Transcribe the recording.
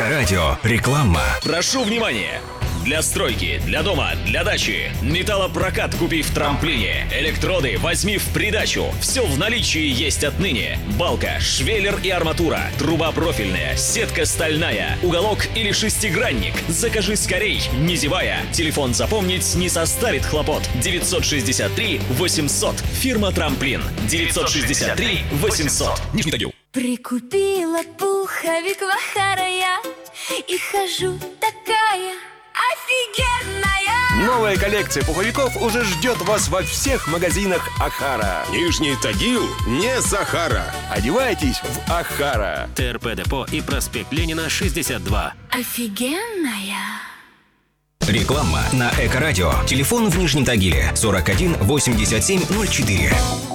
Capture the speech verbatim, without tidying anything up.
Эко-радио. Реклама. Прошу внимания! Для стройки, для дома, для дачи. Металлопрокат купи в трамплине. Электроды возьми в придачу. Все в наличии есть отныне. Балка, швеллер и арматура. Труба профильная, сетка стальная. Уголок или шестигранник. Закажи скорей, не зевая. Телефон запомнить не составит хлопот. девятьсот шестьдесят три восемьсот. Фирма Трамплин. девятьсот шестьдесят три восемьсот. Нижний Тагил. Прикупила пуховик в Ахара я и хожу такая офигенная. Новая коллекция пуховиков уже ждет вас во всех магазинах Ахара. Нижний Тагил не Сахара. Одевайтесь в Ахара. ТРП Депо и проспект Ленина, шестьдесят два. Офигенная. Реклама на Эко-радио. Телефон в Нижнем Тагиле сорок один восемьдесят семь ноль четыре.